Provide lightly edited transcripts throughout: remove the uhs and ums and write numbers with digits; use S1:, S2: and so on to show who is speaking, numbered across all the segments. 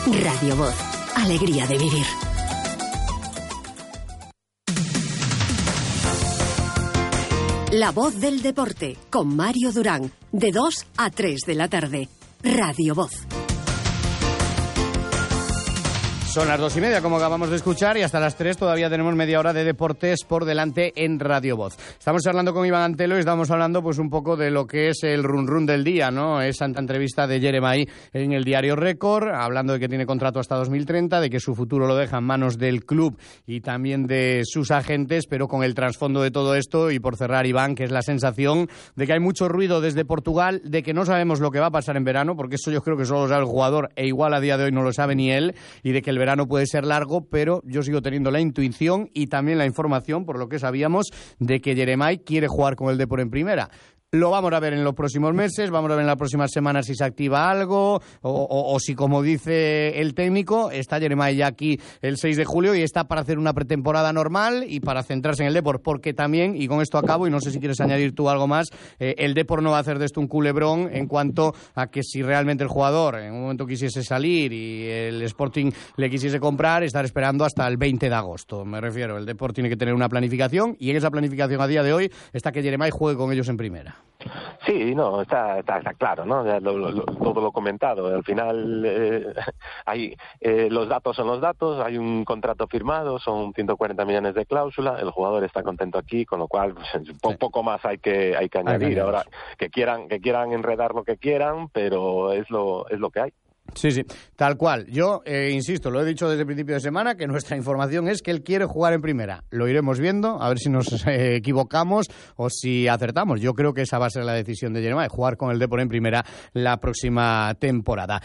S1: Radio Voz. Alegría de vivir. La voz del deporte, con Mario Durán, de 2 a 3 de la tarde. Radio Voz.
S2: Son las 2:30, como acabamos de escuchar, y hasta las 3 todavía tenemos media hora de deportes por delante en Radio Voz. Estamos charlando con Iván Antelo y estamos hablando pues un poco de lo que es el run del día, ¿no? Esa entrevista de Jeremai en el diario Récord, hablando de que tiene contrato hasta 2030, de que su futuro lo deja en manos del club y también de sus agentes, pero con el trasfondo de todo esto, y por cerrar, Iván, que es la sensación de que hay mucho ruido desde Portugal, de que no sabemos lo que va a pasar en verano, porque eso yo creo que solo lo sabe el jugador, e igual a día de hoy no lo sabe ni él, y de que el verano puede ser largo, pero yo sigo teniendo la intuición y también la información, por lo que sabíamos, de que Jeremai quiere jugar con el Depor en primera. Lo vamos a ver en los próximos meses, vamos a ver en las próximas semanas si se activa algo o si, como dice el técnico, está Jeremai ya aquí el 6 de julio y está para hacer una pretemporada normal y para centrarse en el Depor, porque también, y con esto acabo, y no sé si quieres añadir tú algo más, el Depor no va a hacer de esto un culebrón en cuanto a que si realmente el jugador en un momento quisiese salir y el Sporting le quisiese comprar, estar esperando hasta el 20 de agosto. Me refiero, el Depor tiene que tener una planificación y en esa planificación a día de hoy está que Jeremai juegue con ellos en primera.
S3: Sí, no, está claro, ¿no? Ya todo lo comentado. Al final los datos son los datos, hay un contrato firmado, son 140 millones de cláusula, el jugador está contento aquí, con lo cual pues, poco más hay que añadir. Ahora, que quieran enredar lo que quieran, pero es lo que hay.
S2: Sí, tal cual. Yo, insisto, lo he dicho desde el principio de semana, que nuestra información es que él quiere jugar en primera. Lo iremos viendo, a ver si nos equivocamos o si acertamos. Yo creo que esa va a ser la decisión de Jeremai, jugar con el Depor en primera la próxima temporada.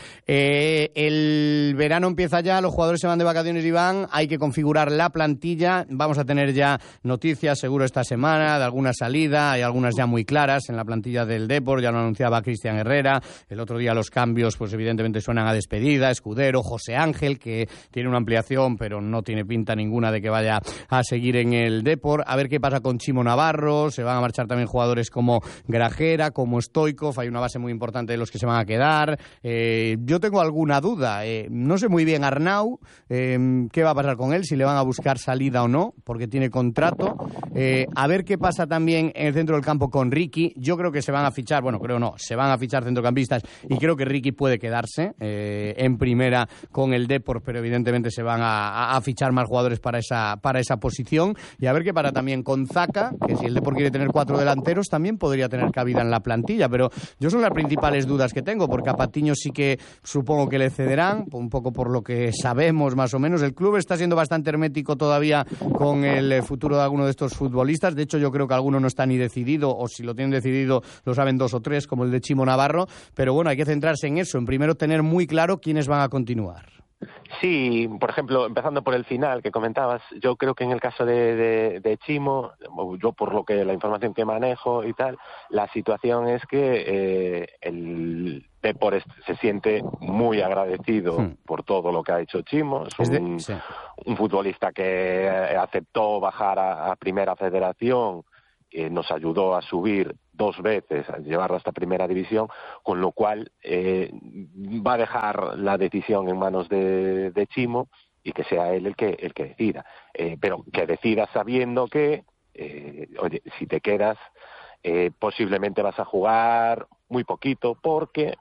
S2: El verano empieza ya, los jugadores se van de vacaciones y hay que configurar la plantilla. Vamos a tener ya noticias, seguro, esta semana, de alguna salida. Hay algunas ya muy claras en la plantilla del Depor, ya lo anunciaba Cristian Herrera. El otro día los cambios, pues evidentemente suenan a despedida. Escudero, José Ángel, que tiene una ampliación pero no tiene pinta ninguna de que vaya a seguir en el Depor. A ver qué pasa con Chimo Navarro. Se van a marchar también jugadores como Grajera, como Stoikov. Hay una base muy importante de los que se van a quedar. Yo tengo alguna duda. No sé muy bien Arnau qué va a pasar con él, si le van a buscar salida o no, porque tiene contrato. A ver qué pasa también en el centro del campo con Ricky. Yo creo que se van a fichar, se van a fichar centrocampistas y creo que Ricky puede quedarse en primera con el Depor, pero evidentemente se van a fichar más jugadores para esa posición. Y a ver qué pasa también con Zaka, que si el Depor quiere tener 4 delanteros también podría tener cabida en la plantilla, pero yo son las principales dudas que tengo, porque a Patiño sí que supongo que le cederán, un poco por lo que sabemos más o menos. El club está siendo bastante hermético todavía con el futuro de alguno de estos futbolistas. De hecho, yo creo que alguno no está ni decidido, o si lo tienen decidido lo saben 2 o 3, como el de Chimo Navarro, pero bueno, hay que centrarse en eso, en primero tener muy claro quiénes van a continuar.
S3: Sí, por ejemplo, empezando por el final que comentabas, yo creo que en el caso de Chimo, yo por lo que la información que manejo y tal, la situación es que el Depor se siente muy agradecido por todo lo que ha hecho Chimo. Es un futbolista que aceptó bajar a Primera Federación, nos ayudó a subir 2 veces, a llevarlo hasta Primera División, con lo cual va a dejar la decisión en manos de Chimo y que sea él el que decida. Pero que decida sabiendo que, oye, si te quedas, posiblemente vas a jugar muy poquito porque,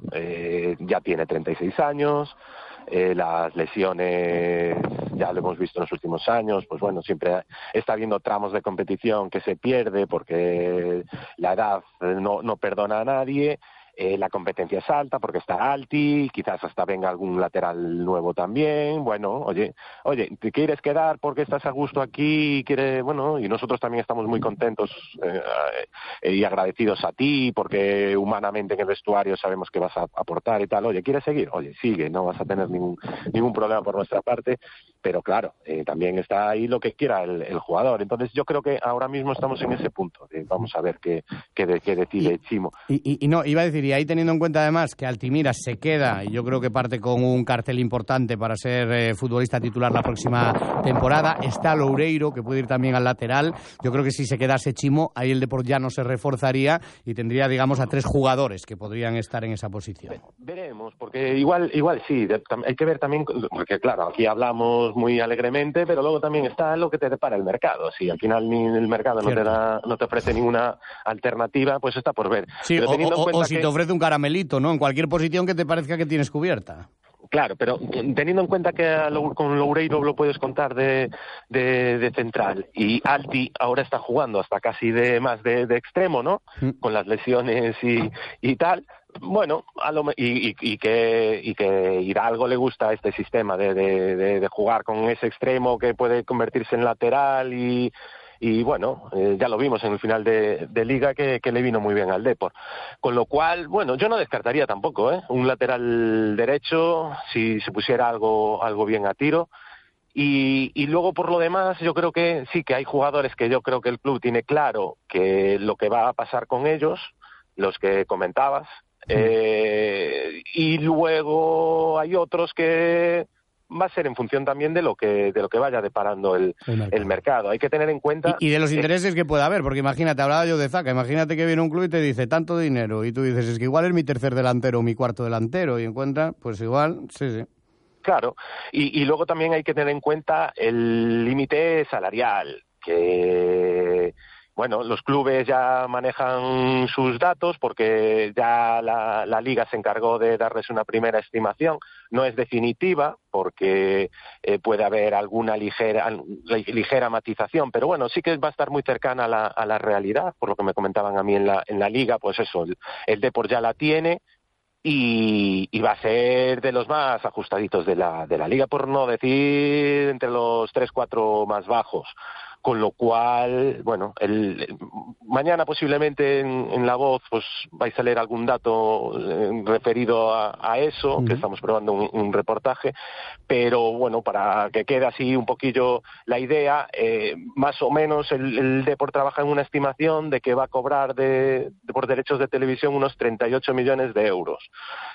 S3: ya tiene 36 años, las lesiones ya lo hemos visto en los últimos años, pues siempre está habiendo tramos de competición que se pierde porque la edad no perdona a nadie. La competencia es alta porque está Alti, quizás hasta venga algún lateral nuevo también. Oye, ¿te quieres quedar porque estás a gusto aquí? Y nosotros también estamos muy contentos y agradecidos a ti porque humanamente en el vestuario sabemos que vas a aportar y tal. Oye, ¿quieres seguir? Oye, sigue, no vas a tener ningún problema por nuestra parte, pero claro, también está ahí lo que quiera el jugador. Entonces yo creo que ahora mismo estamos en ese punto. Vamos a ver qué decide Chimo.
S2: Y no, iba a decir, decir, y ahí teniendo en cuenta además que Altimira se queda, y yo creo que parte con un cartel importante para ser futbolista titular la próxima temporada, está Loureiro, que puede ir también al lateral. Yo creo que si se quedase Chimo, ahí el Depor ya no se reforzaría y tendría, digamos, a 3 jugadores que podrían estar en esa posición.
S3: Veremos, porque igual sí, hay que ver también, porque claro, aquí hablamos muy alegremente, pero luego también está lo que te depara el mercado. Si al final ni el mercado no te ofrece ninguna alternativa, pues está por ver.
S2: Sí, o si te ofrece un caramelito, ¿no? En cualquier posición que te parezca que tienes cubierta.
S3: Claro, pero teniendo en cuenta que con Loureiro lo puedes contar de central, y Alti ahora está jugando hasta casi más de extremo, ¿no? Con las lesiones y tal. Bueno, y que Hidalgo le gusta este sistema de jugar con ese extremo que puede convertirse en lateral y bueno, ya lo vimos en el final de Liga que le vino muy bien al Depor. Con lo cual, bueno, yo no descartaría tampoco un lateral derecho si se pusiera algo bien a tiro. Y luego, por lo demás, yo creo que sí que hay jugadores que yo creo que el club tiene claro que lo que va a pasar con ellos, los que comentabas, y luego hay otros que va a ser en función también de lo que vaya deparando el mercado. Hay que tener en cuenta...
S2: Y de los intereses que pueda haber, porque imagínate, hablaba yo de Zaca, imagínate que viene un club y te dice tanto dinero, y tú dices, es que igual es mi tercer delantero o mi cuarto delantero, y encuentras, pues igual, sí.
S3: Claro, y luego también hay que tener en cuenta el límite salarial, que... Bueno, los clubes ya manejan sus datos porque ya la Liga se encargó de darles una primera estimación. No es definitiva porque puede haber alguna ligera matización, pero bueno, sí que va a estar muy cercana a la realidad, por lo que me comentaban a mí en la Liga, pues eso, el Depor ya la tiene y va a ser de los más ajustaditos de la Liga, por no decir entre los 3-4 más bajos. Con lo cual, bueno, mañana posiblemente en La Voz pues vais a leer algún dato referido a eso, que estamos probando un reportaje, pero bueno, para que quede así un poquillo la idea, más o menos el Depor trabaja en una estimación de que va a cobrar por derechos de televisión unos 38 millones de euros.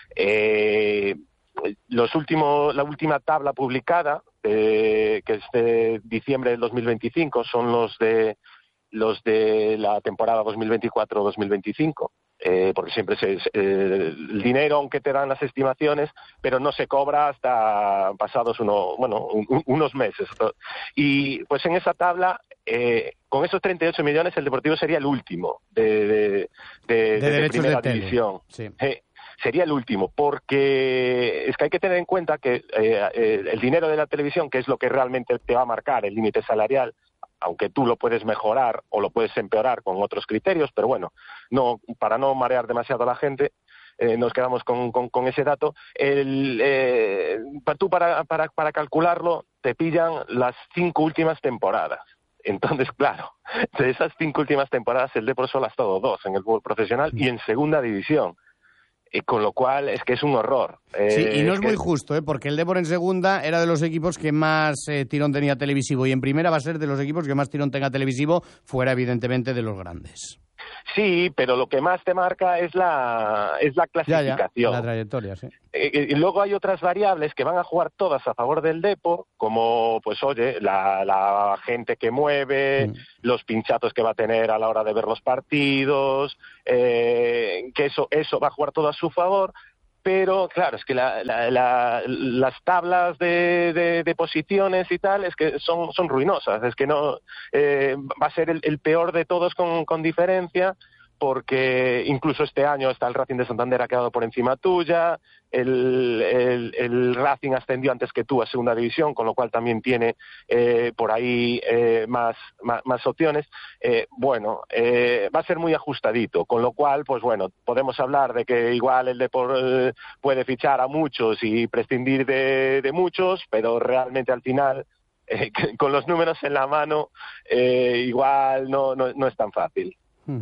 S3: La última tabla publicada, que es de diciembre del 2025, son los de la temporada 2024-2025, porque siempre el dinero, aunque te dan las estimaciones, pero no se cobra hasta pasados unos meses. Y pues en esa tabla, con esos 38 millones, el Deportivo sería el último de primera división.
S2: Sí.
S3: Sería el último, porque es que hay que tener en cuenta que el dinero de la televisión, que es lo que realmente te va a marcar el límite salarial, aunque tú lo puedes mejorar o lo puedes empeorar con otros criterios, pero bueno, para no marear demasiado a la gente, nos quedamos con ese dato. Tú para calcularlo te pillan las 5 últimas temporadas. Entonces, claro, de esas 5 últimas temporadas el Depor solo ha estado 2 en el fútbol profesional y en segunda división. Con lo cual es que es un horror.
S2: Sí, y no es muy justo, porque el Depor en segunda era de los equipos que más tirón tenía televisivo y en primera va a ser de los equipos que más tirón tenga televisivo, fuera evidentemente de los grandes.
S3: Sí, pero lo que más te marca es la clasificación.
S2: La trayectoria, sí.
S3: Y luego hay otras variables que van a jugar todas a favor del Depor, como, pues oye, la gente que mueve, los pinchazos que va a tener a la hora de ver los partidos, que eso va a jugar todo a su favor. Pero claro, es que las tablas de posiciones y tal es que son ruinosas, es que no va a ser el peor de todos con diferencia, porque incluso este año hasta el Racing de Santander ha quedado por encima tuya, el Racing ascendió antes que tú a segunda división, con lo cual también tiene por ahí más opciones. Va a ser muy ajustadito, con lo cual, pues bueno, podemos hablar de que igual el Depor puede fichar a muchos y prescindir de muchos, pero realmente al final, con los números en la mano, igual no es tan fácil.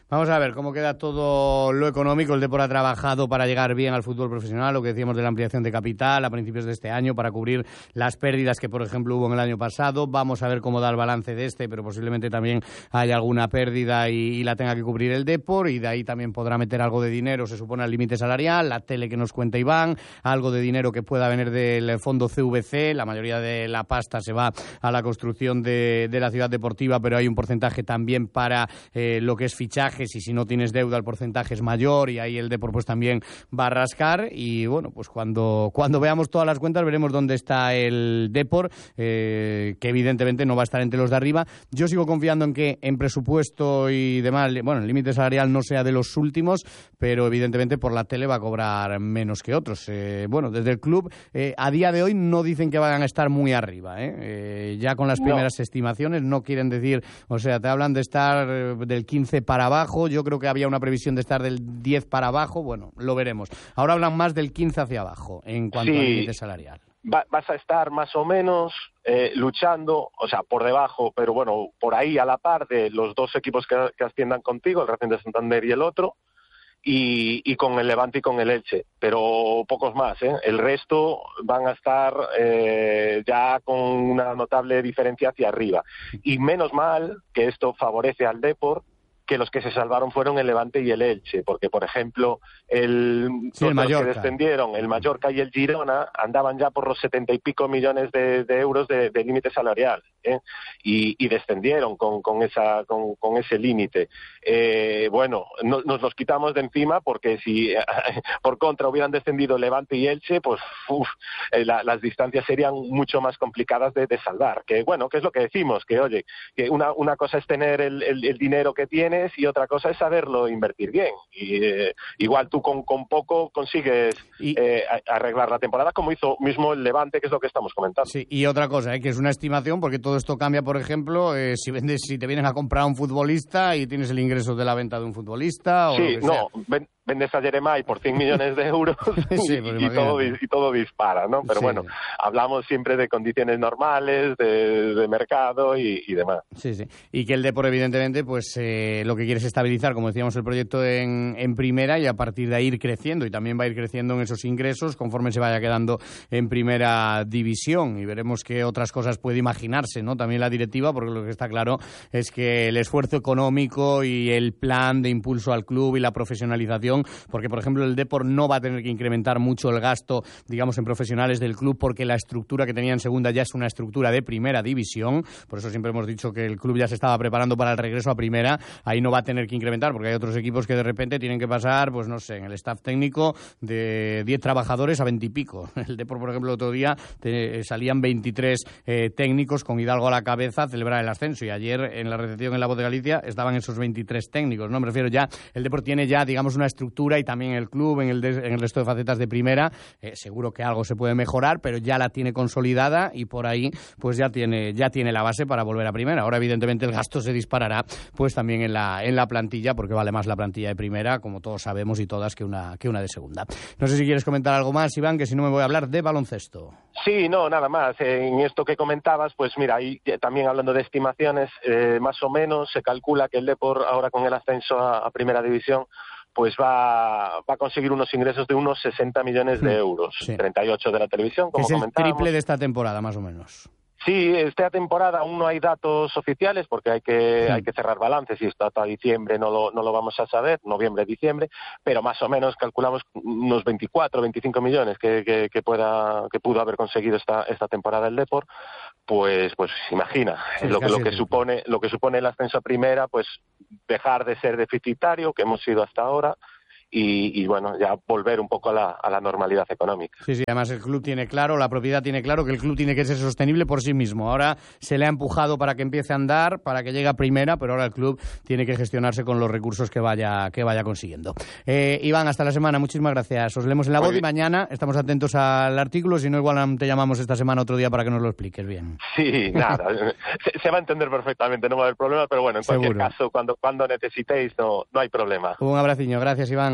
S2: Vamos a ver cómo queda todo lo económico. El Depor ha trabajado para llegar bien al fútbol profesional, lo que decíamos de la ampliación de capital a principios de este año para cubrir las pérdidas que, por ejemplo, hubo en el año pasado. Vamos a ver cómo da el balance de este, pero posiblemente también haya alguna pérdida y la tenga que cubrir el Depor, y de ahí también podrá meter algo de dinero, se supone, al límite salarial, la tele que nos cuenta Iván, algo de dinero que pueda venir del fondo CVC. La mayoría de la pasta se va a la construcción de la ciudad deportiva, pero hay un porcentaje también para lo que es fichajes, y si no tienes deuda el porcentaje es mayor, y ahí el Depor pues también va a rascar. Y bueno, pues cuando veamos todas las cuentas veremos dónde está el Depor, que evidentemente no va a estar entre los de arriba. Yo sigo confiando en que en presupuesto y demás, bueno, el límite salarial no sea de los últimos, pero evidentemente por la tele va a cobrar menos que otros. Bueno, desde el club a día de hoy no dicen que vayan a estar muy arriba, ya con las primeras estimaciones no quieren decir, o sea, te hablan de estar del 15 para abajo. Yo creo que había una previsión de estar del 10 para abajo. Bueno, lo veremos. Ahora hablan más del 15 hacia abajo en cuanto al límite salarial.
S3: Vas a estar más o menos luchando, o sea, por debajo, pero bueno, por ahí a la par de los dos equipos que asciendan contigo, el Racing de Santander y el otro, y con el Levante y con el Elche, pero pocos más, ¿eh? El resto van a estar ya con una notable diferencia hacia arriba. Y menos mal que esto favorece al Depor, que los que se salvaron fueron el Levante y el Elche, porque, por ejemplo, el Mallorca, que descendieron, el Mallorca y el Girona, andaban ya por los 70 y pico millones de euros de límite salarial, y descendieron con ese límite. Bueno, nos los quitamos de encima, porque si por contra hubieran descendido Levante y Elche, pues las distancias serían mucho más complicadas de salvar. Que bueno, que es lo que decimos, que oye, que una cosa es tener el dinero que tienes, y otra cosa es saberlo invertir bien. Y igual tú con poco consigues arreglar la temporada, como hizo mismo el Levante, que es lo que estamos comentando.
S2: Sí, y otra cosa, que es una estimación, porque todo esto cambia, por ejemplo, si te vienen a comprar a un futbolista y tienes el ingreso de la venta de un futbolista. O
S3: sí, no, vendes a Jeremai por 100 millones de euros sí, y todo dispara, ¿no? Pero sí, bueno, hablamos siempre de condiciones normales, de mercado y demás.
S2: Sí, sí. Y que el Depor, evidentemente, pues lo que quiere es estabilizar, como decíamos, el proyecto en primera, y a partir de ahí ir creciendo, y también va a ir creciendo en esos ingresos conforme se vaya quedando en primera división, y veremos qué otras cosas puede imaginarse, ¿no? También la directiva, porque lo que está claro es que el esfuerzo económico y el plan de impulso al club y la profesionalización, porque por ejemplo el Depor no va a tener que incrementar mucho el gasto, digamos, en profesionales del club, porque la estructura que tenía en segunda ya es una estructura de primera división. Por eso siempre hemos dicho que el club ya se estaba preparando para el regreso a primera. Ahí no va a tener que incrementar, porque hay otros equipos que de repente tienen que pasar, pues no sé, en el staff técnico de 10 trabajadores a 20 y pico. El Depor, por ejemplo, el otro día salían 23 técnicos con Hidalgo a la cabeza a celebrar el ascenso, y ayer en la recepción en La Voz de Galicia estaban esos 23 técnicos, ¿no? Me refiero, ya el Depor tiene ya, digamos, una estructura, y también el club en el resto de facetas de primera. Seguro que algo se puede mejorar, pero ya la tiene consolidada, y por ahí pues ya tiene la base para volver a primera. Ahora evidentemente el gasto se disparará pues también en la plantilla, porque vale más la plantilla de primera, como todos sabemos y todas, que una de segunda. No sé si quieres comentar algo más, Iván, que si no me voy a hablar de baloncesto.
S3: Sí, no, nada más. En esto que comentabas, pues mira, ahí también hablando de estimaciones, más o menos se calcula que el Depor, ahora con el ascenso a primera división, pues va a conseguir unos ingresos de unos 60 millones de euros, sí. 38 de la televisión, como comentábamos.
S2: Es el triple de esta temporada, más o menos.
S3: Sí, esta temporada aún no hay datos oficiales, porque hay que cerrar balances, y hasta diciembre no lo vamos a saber, noviembre, diciembre, pero más o menos calculamos unos 24, 25 millones que pudo haber conseguido esta temporada el Depor. Pues imagina, sí, lo que supone el ascenso a primera, pues dejar de ser deficitario, que hemos sido hasta ahora, y bueno, ya volver un poco a la normalidad económica.
S2: Sí, además el club tiene claro, la propiedad tiene claro que el club tiene que ser sostenible por sí mismo. Ahora se le ha empujado para que empiece a andar, para que llegue a primera, pero ahora el club tiene que gestionarse con los recursos que vaya consiguiendo. Iván, hasta la semana, muchísimas gracias. Os leemos en La Voz, y mañana estamos atentos al artículo, si no igual te llamamos esta semana otro día para que nos lo expliques bien.
S3: Sí, nada, se va a entender perfectamente, no va a haber problema, pero bueno, en cualquier caso, cuando necesitéis no hay problema.
S2: Un abraciño, gracias, Iván.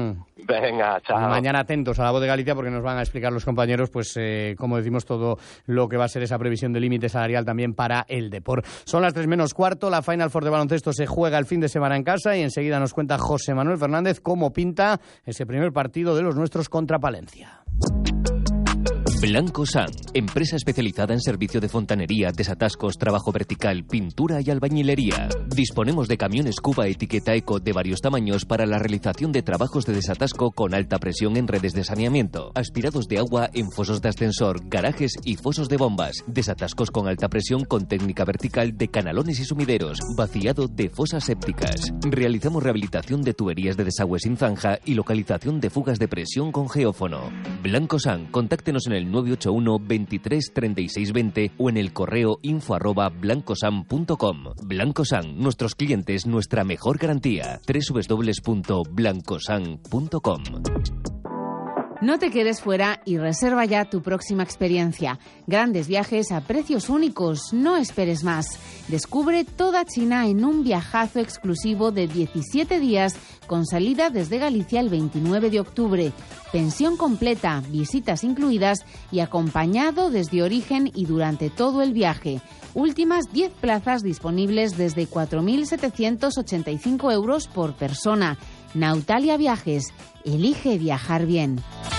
S2: Durán.
S3: Venga, chao.
S2: Mañana atentos a La Voz de Galicia porque nos van a explicar los compañeros, pues, como decimos, todo lo que va a ser esa previsión de límite salarial también para el Depor. Son las 3 menos cuarto, la Final Four de baloncesto se juega el fin de semana en casa y enseguida nos cuenta José Manuel Fernández cómo pinta ese primer partido de los nuestros contra Palencia.
S4: Blanco San, empresa especializada en servicio de fontanería, desatascos, trabajo vertical, pintura y albañilería. Disponemos de camiones Cuba etiqueta Eco de varios tamaños para la realización de trabajos de desatasco con alta presión en redes de saneamiento, aspirados de agua en fosos de ascensor, garajes y fosos de bombas, desatascos con alta presión con técnica vertical de canalones y sumideros, vaciado de fosas sépticas. Realizamos rehabilitación de tuberías de desagüe sin zanja y localización de fugas de presión con geófono. Blanco San, contáctenos en el 981 23 36 20 o en el correo info@blancosan.com. Blancosan, nuestros clientes, nuestra mejor garantía. www.blancosan.com.
S5: No te quedes fuera y reserva ya tu próxima experiencia. Grandes viajes a precios únicos, no esperes más. Descubre toda China en un viajazo exclusivo de 17 días con salida desde Galicia el 29 de octubre. Pensión completa, visitas incluidas y acompañado desde origen y durante todo el viaje. Últimas 10 plazas disponibles desde 4.785 euros por persona. Nautalia Viajes. Elige viajar bien.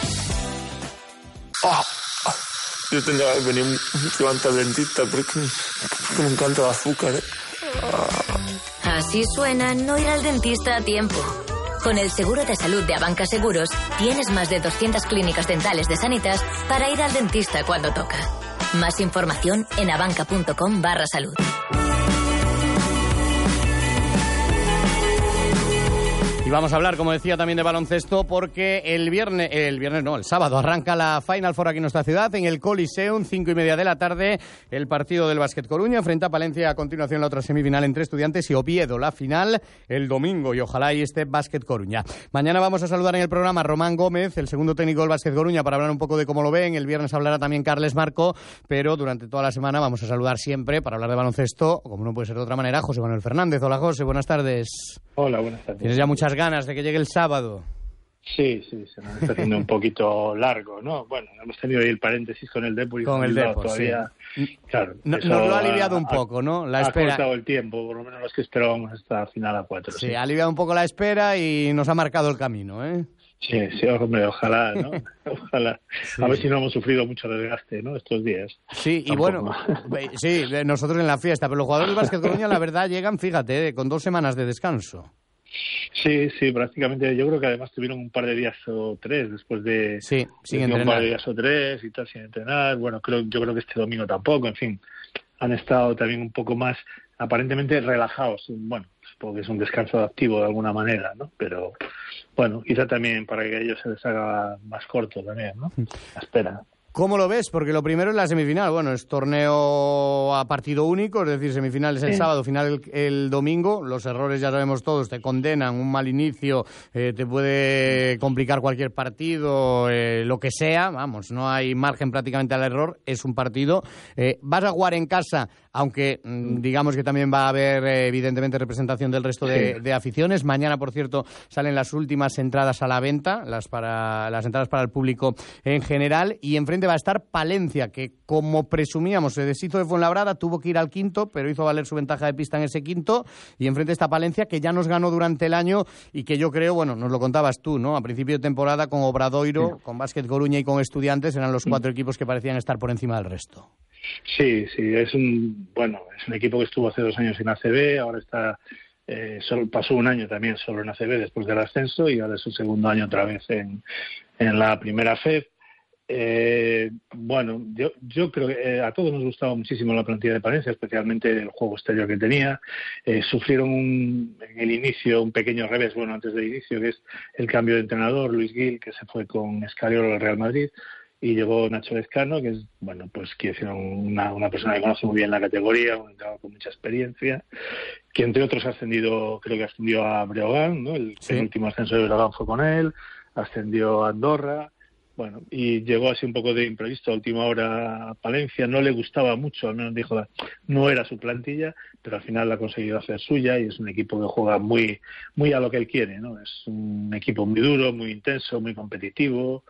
S6: Yo tendría que venir antes al dentista porque me encanta el azúcar.
S7: Así suena no ir al dentista a tiempo. Con el seguro de salud de Abanca Seguros, tienes más de 200 clínicas dentales de Sanitas para ir al dentista cuando toca. Más información en abanca.com/salud.
S2: Y vamos a hablar, como decía, también de baloncesto porque el sábado arranca la Final Four aquí en nuestra ciudad, en el Coliseum, 5:30 de la tarde, el partido del Básquet Coruña frente a Palencia, a continuación la otra semifinal entre Estudiantes y Oviedo, la final el domingo y ojalá y este Básquet Coruña. Mañana vamos a saludar en el programa a Román Gómez, el segundo técnico del Básquet Coruña, para hablar un poco de cómo lo ven. El viernes hablará también Carles Marco, pero durante toda la semana vamos a saludar siempre para hablar de baloncesto, como no puede ser de otra manera, José Manuel Fernández. Hola José, buenas tardes.
S8: Hola, buenas tardes.
S2: ¿Tienes ya muchas ganas de que llegue el sábado?
S8: Sí, se nos está haciendo un poquito largo, ¿no? Bueno, hemos tenido ahí el paréntesis con el Depor y
S2: con el Depor,
S8: todavía. Sí. Claro,
S2: nos lo ha aliviado un poco, ¿no? La espera.
S8: Ha cortado el tiempo, por lo menos los que esperábamos hasta final a 4.
S2: Sí, ha aliviado un poco la espera y nos ha marcado el camino, ¿eh?
S8: Sí, hombre, ojalá, ¿no? Ojalá. Sí. A ver si no hemos sufrido mucho desgaste, ¿no? Estos días.
S2: Sí,
S8: tampoco.
S2: Y bueno, sí, nosotros en la fiesta, pero los jugadores del Básquet Coruña, la verdad, llegan, fíjate, con 2 semanas de descanso.
S8: Sí, prácticamente. Yo creo que además tuvieron un par de días o 3 después de...
S2: Sí, sin entrenar.
S8: Un par de días o 3 y tal, sin entrenar. Bueno, yo creo que este domingo tampoco. En fin, han estado también un poco más, aparentemente, relajados. Bueno, supongo que es un descanso activo de alguna manera, ¿no? Pero, bueno, quizá también para que a ellos se les haga más corto también, ¿no? La espera.
S2: ¿Cómo lo ves? Porque lo primero es la semifinal. Bueno, es torneo a partido único, es decir, semifinales el sábado, final el domingo. Los errores ya sabemos todos, te condenan, un mal inicio, te puede complicar cualquier partido, lo que sea. Vamos, no hay margen prácticamente al error, es un partido. Vas a jugar en casa, aunque digamos que también va a haber evidentemente representación del resto de aficiones. Mañana, por cierto, salen las últimas entradas a la venta, las entradas para el público en general, y enfrente va a estar Palencia, que como presumíamos se deshizo de Fuenlabrada, tuvo que ir al quinto, pero hizo valer su ventaja de pista en ese quinto, y enfrente está Palencia, que ya nos ganó durante el año y que yo creo, bueno, nos lo contabas tú, ¿no? A principio de temporada con Obradoiro, con Básquet Coruña y con Estudiantes eran los 4 equipos que parecían estar por encima del resto.
S8: Sí, es un equipo que estuvo hace 2 años en ACB, ahora está solo pasó un año también solo en ACB después del ascenso y ahora es su segundo año otra vez en la primera FEB. Yo creo que a todos nos gustaba muchísimo la plantilla de Palencia, especialmente el juego exterior que tenía. Sufrieron en el inicio un pequeño revés, antes del inicio, que es el cambio de entrenador, Luis Gil, que se fue con Escariolo al Real Madrid, y llegó Nacho Lezcano, que es, quiero decir, una persona que conoce muy bien la categoría, un entrenador con mucha experiencia, que entre otros creo que ascendió a Breogán, ¿no? El último ascenso de Breogán fue con él, ascendió a Andorra. Bueno, y llegó así un poco de imprevisto a última hora a Palencia, no le gustaba mucho, al menos dijo, no era su plantilla, pero al final la ha conseguido hacer suya y es un equipo que juega muy a lo que él quiere, ¿no? Es un equipo muy duro, muy intenso, muy competitivo,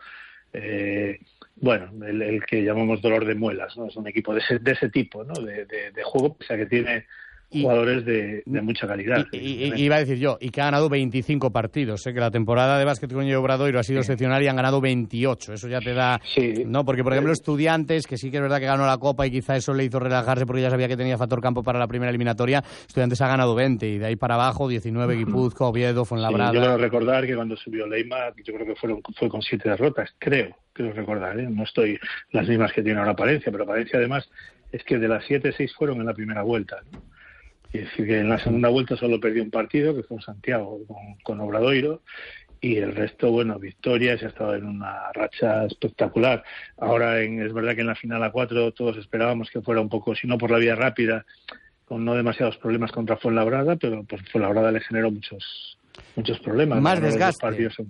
S8: bueno, el que llamamos dolor de muelas, ¿no? Es un equipo de ese tipo, ¿no? De juego, pese a que tiene jugadores de mucha calidad.
S2: Iba a decir yo, y que ha ganado 25 partidos, que la temporada de Básquet Coruña y Obradoiro ha sido excepcional y han ganado 28. Eso ya te da...
S8: Sí.
S2: No, porque por ejemplo Estudiantes, que sí que es verdad que ganó la Copa y quizá eso le hizo relajarse porque ya sabía que tenía factor campo para la primera eliminatoria, Estudiantes ha ganado 20 y de ahí para abajo 19 Guipúzcoa, Oviedo, Fuenlabrada...
S8: Sí, yo quiero recordar que cuando subió Leima, yo creo que fue con 7 derrotas, creo recordar, no estoy las mismas que tiene ahora Palencia, pero Palencia además es que de las 7, 6 fueron en la primera vuelta, ¿no? Es decir, que en la segunda vuelta solo perdió un partido, que fue en Santiago, con Obradoiro, y el resto, bueno, victorias, y ha estado en una racha espectacular. Ahora es verdad que en la final a 4 todos esperábamos que fuera un poco, si no por la vía rápida, con no demasiados problemas contra Fuenlabrada, pero pues Fuenlabrada le generó muchos problemas.
S2: Más desgaste.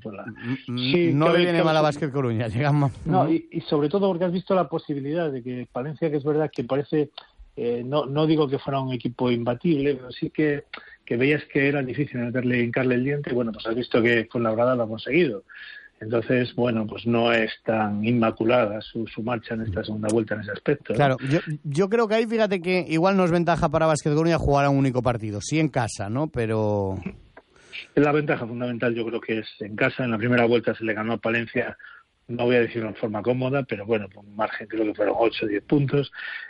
S8: Sí,
S2: no le viene mal a Básquet Coruña, llegamos.
S8: No, y sobre todo porque has visto la posibilidad de que Palencia, que es verdad que parece... no digo que fuera un equipo imbatible, pero sí que veías que era difícil hincarle el diente. Bueno, pues has visto que Fuenlabrada lo ha conseguido. Entonces, bueno, pues no es tan inmaculada su marcha en esta segunda vuelta en ese aspecto, ¿no?
S2: Claro, yo creo que ahí, fíjate que igual no es ventaja para Básquet Coruña jugar a un único partido. Sí en casa, ¿no? Pero...
S8: La ventaja fundamental yo creo que es en casa. En la primera vuelta se le ganó a Palencia, no voy a decirlo en forma cómoda, pero bueno, con un margen creo que fueron 8 o 10 puntos.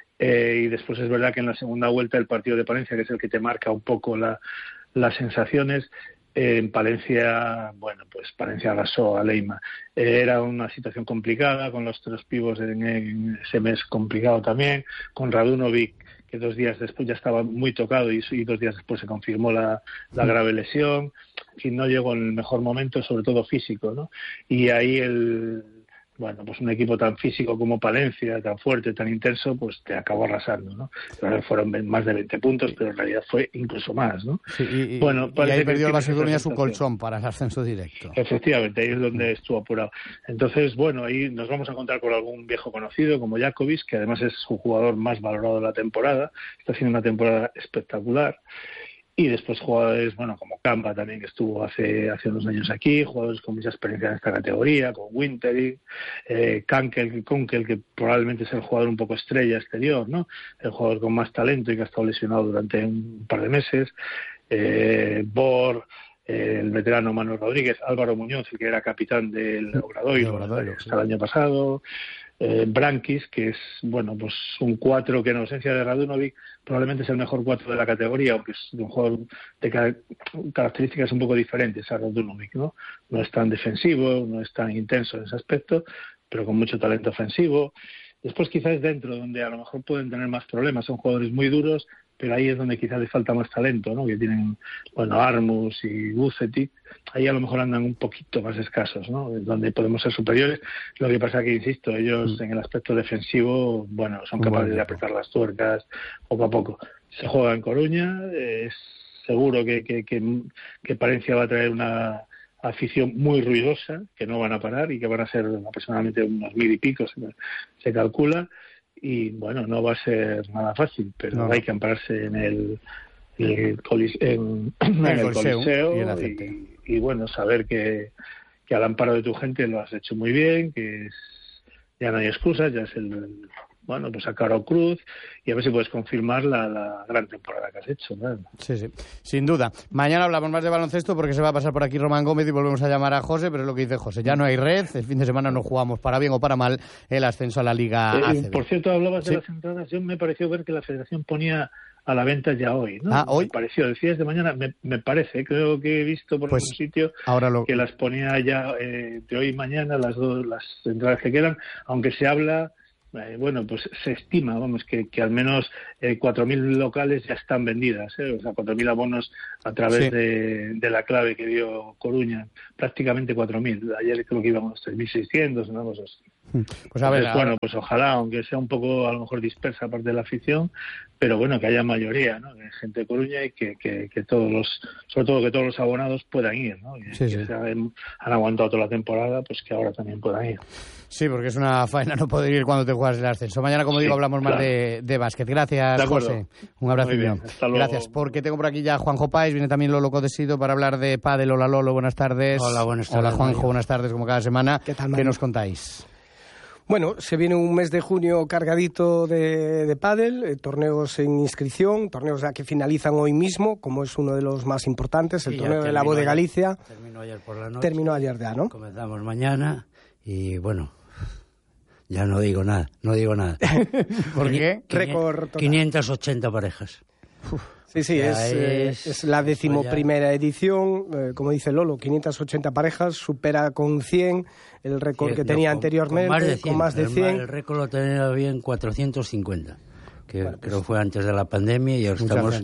S8: Y después es verdad que en la segunda vuelta el partido de Palencia, que es el que te marca un poco las sensaciones, en Palencia, bueno, pues Palencia arrasó a Leima. Era una situación complicada, con los 3 pibos en ese mes complicado también, con Radunovic, que 2 días después ya estaba muy tocado y 2 días después se confirmó la grave lesión. En fin, no llegó en el mejor momento, sobre todo físico, ¿no? Y ahí bueno, pues un equipo tan físico como Palencia, tan fuerte, tan intenso, pues te acabó arrasando, ¿no? Fueron más de 20 puntos, pero en realidad fue incluso más, ¿no?
S2: Sí,
S8: bueno,
S2: y ahí perdió el Básquet Coruña su colchón para el ascenso directo.
S8: Efectivamente, ahí es donde estuvo apurado. Entonces, bueno, ahí nos vamos a encontrar con algún viejo conocido como Jakovic, que además es su jugador más valorado de la temporada. Está haciendo una temporada espectacular. Y después jugadores, bueno, como Campa también, que estuvo hace unos años aquí, jugadores con mucha experiencia en esta categoría, con Wintering, Kunkel, que probablemente es el jugador un poco estrella exterior, ¿no? El jugador con más talento y que ha estado lesionado durante un par de meses, Bor, el veterano Manuel Rodríguez, Álvaro Muñoz, el que era capitán del Obradoiro hasta el año pasado, Brankis, que es, bueno, pues un 4 que en ausencia de Radunovic probablemente es el mejor 4 de la categoría, aunque es un jugador de características un poco diferentes a Radunovic, ¿no? No es tan defensivo, no es tan intenso en ese aspecto, pero con mucho talento ofensivo. Después quizás dentro, donde a lo mejor pueden tener más problemas, son jugadores muy duros, pero ahí es donde quizás les falta más talento, ¿no? Que tienen, bueno, Armus y Vucetic, ahí a lo mejor andan un poquito más escasos, ¿no? Donde podemos ser superiores. Lo que pasa que, insisto, ellos en el aspecto defensivo, bueno, son capaces de apretar las tuercas poco a poco. Se juega en Coruña, es seguro que Palencia va a traer una afición muy ruidosa, que no van a parar y que van a ser aproximadamente unos 1.000 y pico, se calcula. Y bueno, no va a ser nada fácil, pero hay que ampararse en el Coliseo y bueno, saber que al amparo de tu gente lo has hecho muy bien, que ya no hay excusas, ya es bueno, pues a Caro Cruz, y a ver si puedes confirmar la gran temporada que has hecho, ¿no?
S2: Sí, sin duda. Mañana hablamos más de baloncesto porque se va a pasar por aquí Román Gómez y volvemos a llamar a José, pero es lo que dice José, ya no hay red, el fin de semana no jugamos para bien o para mal el ascenso a la Liga ACB.
S8: Por cierto, hablabas de las entradas, yo me pareció ver que la Federación ponía a la venta ya hoy, ¿no?
S2: ¿Hoy?
S8: Me pareció, decías de mañana, me parece, creo que he visto por algún sitio que las ponía ya de hoy y mañana, las entradas que quedan, aunque se habla... bueno, pues se estima, vamos, que al menos 4.000 locales ya están vendidas, o sea, 4.000 abonos a través de la clave que dio Coruña, prácticamente 4.000. Ayer creo que íbamos a 3.600, una cosa así.
S2: Pues a ver,
S8: bueno, pues ojalá, aunque sea un poco a lo mejor dispersa parte de la afición, pero bueno, que haya mayoría, ¿no? De gente de Coruña y que todos los, sobre todo que todos los abonados puedan ir, ¿no? Y
S2: sí,
S8: que han aguantado toda la temporada, pues que ahora también puedan ir.
S2: Sí, porque es una faena no poder ir cuando te juegas el ascenso. Mañana, como digo, hablamos más de básquet. Gracias, José. Un abrazo. Gracias, porque tengo por aquí ya a Juanjo Páez, viene también Lolo Codesido para hablar de pádel. Hola, Lolo, buenas tardes.
S9: Hola, buenas tardes.
S2: Hola, Juanjo, buenas tardes, como cada semana.
S9: ¿Qué tal,
S2: ¿Qué nos contáis?
S9: Bueno, se viene un mes de junio cargadito de pádel, torneos en inscripción, torneos ya que finalizan hoy mismo, como es uno de los más importantes, el torneo de la Voz de Galicia.
S10: Terminó ayer por la noche.
S9: Terminó ayer ya, ¿no?
S10: Comenzamos mañana y bueno, ya no digo nada.
S2: ¿Por qué?
S9: Récord total.
S10: 580 parejas.
S9: Sí, es la 11ª edición, como dice Lolo, 580 parejas, supera con 100 el récord que tenía anteriormente, con más de 100.
S10: El récord lo tenía bien 450, que bueno, creo fue antes de la pandemia, y ahora estamos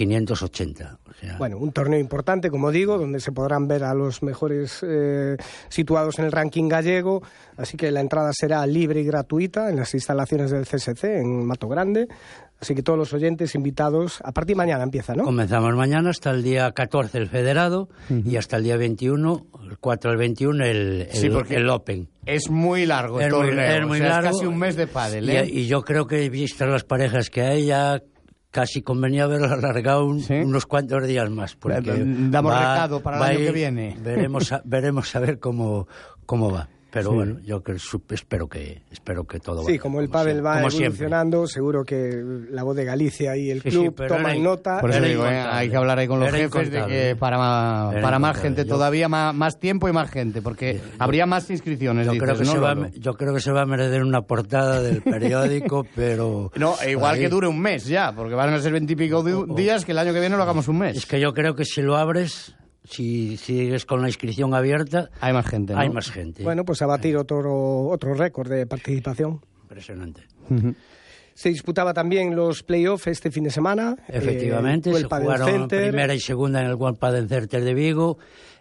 S10: 580. O sea.
S9: Bueno, un torneo importante, como digo, donde se podrán ver a los mejores situados en el ranking gallego, así que la entrada será libre y gratuita en las instalaciones del CSC, en Mato Grande. Así que todos los oyentes invitados, a partir de mañana empieza, ¿no?
S10: Comenzamos mañana hasta el día 14 el federado y hasta el día 21, el 4 al 21 el Open.
S2: Es muy largo el torneo,
S10: es muy largo,
S2: es casi un mes de pádel, ¿eh?
S10: Y yo creo que, vistas las parejas que hay, ya casi convenía haberlo alargado unos cuantos días más. Porque
S2: damos recado para el año que viene.
S10: Veremos a ver cómo va. Pero bueno, yo espero que todo vaya.
S9: Sí, como el pádel va evolucionando, seguro que la Voz de Galicia y el club toman nota.
S2: Por eso digo, hay que hablar ahí con los jefes de que para más gente, todavía más tiempo y más gente, porque habría más inscripciones.
S10: Yo creo que se va a merecer una portada del periódico, pero...
S2: No, igual que dure un mes ya, porque van a ser 20 y pico días, que el año que viene lo hagamos un mes.
S10: Es que yo creo que si lo abres... Si sigues con la inscripción abierta,
S2: hay más gente, ¿no?
S10: Hay más gente.
S9: Bueno, pues a batir otro récord de participación.
S10: Impresionante.
S9: Se disputaba también los playoffs este fin de semana.
S10: Efectivamente, se jugaron primera y segunda en el World Padel Center de Vigo.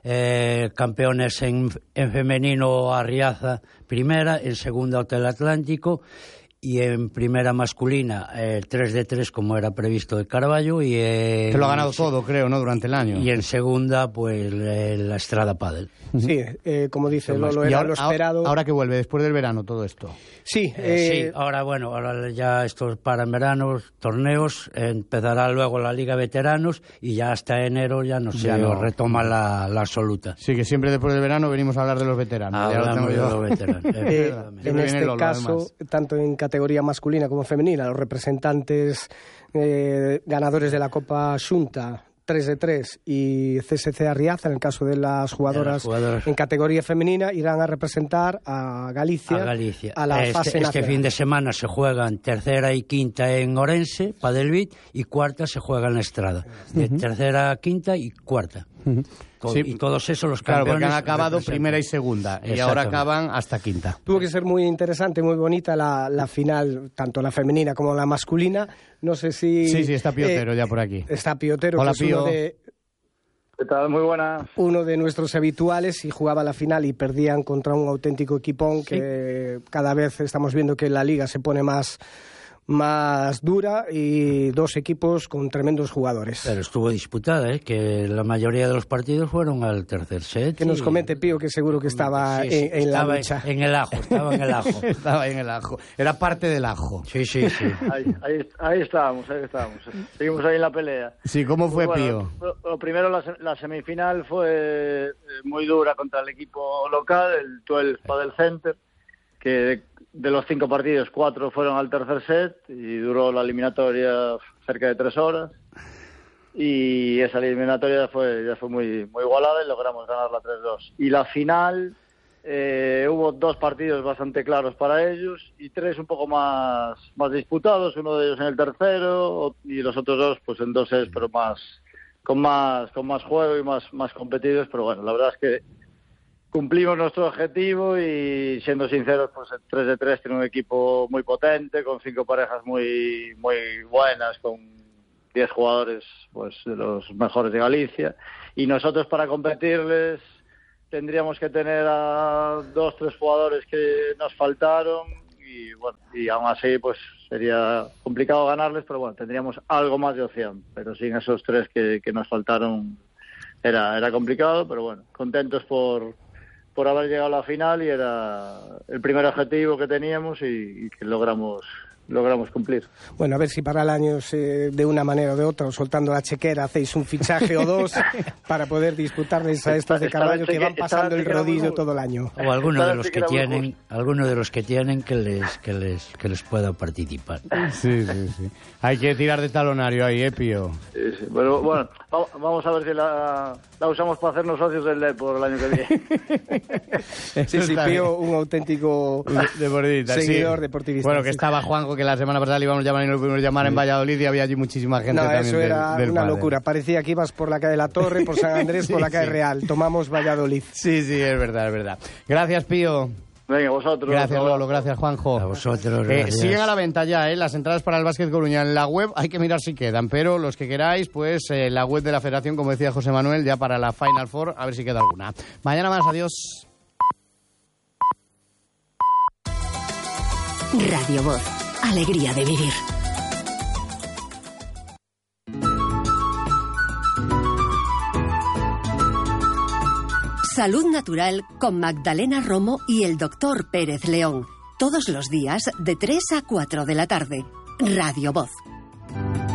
S10: Campeones en femenino Arriaza primera, en segunda Hotel Atlántico. Y en primera masculina 3-3 como era previsto de Carballo que
S2: lo ha ganado todo, creo, ¿no? Durante el año.
S10: Y en segunda pues la Estrada Padel.
S9: Sí, como dice Lolo, era lo esperado.
S2: Ahora que vuelve, después del verano, todo esto.
S9: Sí,
S10: ahora ya estos para en verano, torneos, empezará luego la Liga Veteranos y ya hasta enero ya no retoma la absoluta.
S2: Sí, que siempre después del verano venimos a hablar de los veteranos.
S10: Hablamos de los veteranos.
S9: En este caso, tanto en categoría masculina como femenina, los representantes ganadores de la Copa Xunta 3-3 y CSC Arriaza, en el caso de las jugadoras en categoría femenina, irán a representar a Galicia a la fase nacional.
S10: Este fin de semana se juegan tercera y quinta en Orense, Padelbit, y cuarta se juega en la Estrada. Tercera, quinta y cuarta. Y todos esos los campeones.
S2: Claro, porque han acabado primera y segunda, y ahora acaban hasta quinta.
S9: Tuvo que ser muy interesante, muy bonita la final, tanto la femenina como la masculina. No sé si...
S2: Sí, está Piotero ya por aquí.
S9: Está Piotero,
S2: Hola,
S9: que es uno de...
S11: ¿Qué tal? Muy buena.
S9: Uno de nuestros habituales, y jugaba la final y perdían contra un auténtico equipón que cada vez estamos viendo que la liga se pone más dura, y dos equipos con tremendos jugadores.
S10: Pero estuvo disputada, que la mayoría de los partidos fueron al tercer set.
S9: Que nos comente Pío, que seguro que estaba en la lucha.
S10: Estaba en el ajo.
S2: Estaba en el ajo. Era parte del ajo.
S10: Sí.
S11: Ahí estábamos. Seguimos ahí en la pelea.
S2: Sí, ¿cómo fue, Pío?
S11: Lo primero, la semifinal fue muy dura contra el equipo local, el 12 Padel Center, que de los 5 partidos, 4 fueron al tercer set y duró la eliminatoria cerca de 3 horas. Y esa eliminatoria ya fue muy, muy igualada y logramos ganarla 3-2. Y la final, hubo 2 partidos bastante claros para ellos y 3 un poco más disputados, uno de ellos en el tercero y los otros 2 pues en 2 sets, pero con más juego y más competidos. Pero bueno, la verdad es que cumplimos nuestro objetivo y, siendo sinceros, pues el 3-3 tiene un equipo muy potente, con 5 parejas muy, muy buenas, con 10 jugadores pues de los mejores de Galicia. Y nosotros, para competirles, tendríamos que tener a 2-3 jugadores que nos faltaron y bueno, y aún así pues sería complicado ganarles, pero bueno, tendríamos algo más de opción, pero sin esos 3 que nos faltaron era complicado, pero bueno, contentos por haber llegado a la final y era el primer objetivo que teníamos y que logramos cumplir.
S9: Bueno, a ver si para el año, de una manera o de otra, soltando la chequera, hacéis un fichaje o 2 para poder disputarles a estos de Carballo que van pasando el rodillo todo el año.
S10: O alguno de los que tienen que les pueda participar.
S2: Sí. Hay que tirar de talonario ahí, Pío.
S11: Sí. Pero bueno, vamos a ver si la usamos para hacernos socios del Depor el año que viene.
S9: Sí, Pío, un auténtico seguidor deportivista.
S2: Bueno, que estaba Juanjo, que la semana pasada le íbamos a llamar y no lo pudimos llamar en Valladolid y había allí muchísima gente también.
S9: Eso era una locura. Parecía que ibas por la calle de la Torre, por San Andrés, por la calle Real. Tomamos Valladolid.
S2: Sí, es verdad. Gracias, Pío.
S11: Venga, vosotros.
S2: Gracias, Lolo. Gracias, Juanjo.
S10: A vosotros, gracias.
S2: Siguen a la venta ya, las entradas para el Básquet Coruña. En la web hay que mirar si quedan, pero los que queráis, pues la web de la Federación, como decía José Manuel, ya para la Final Four, a ver si queda alguna. Mañana más, adiós.
S1: Radio Voz. Alegría de vivir. Salud Natural con Magdalena Romo y el Dr. Pérez León. Todos los días de 3 a 4 de la tarde. Radio Voz.